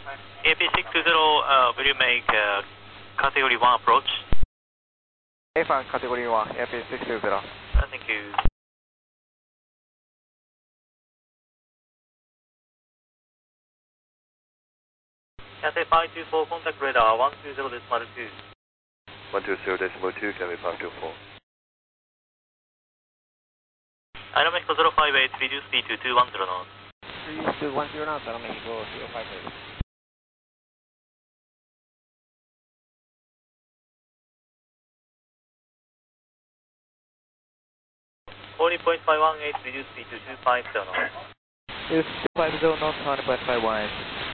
AP620, will you make category 1 approach? A1 category 1, AP620. Thank you. Cathay 524, contact radar 120.2. 120.2, Cathay 524. Aeromexico 058, reduce speed to 210 knots. Reduce to 10 knots, Aeromexico 058. 40.518, reduce speed to 250 knots. Is 250 knots, 20.518.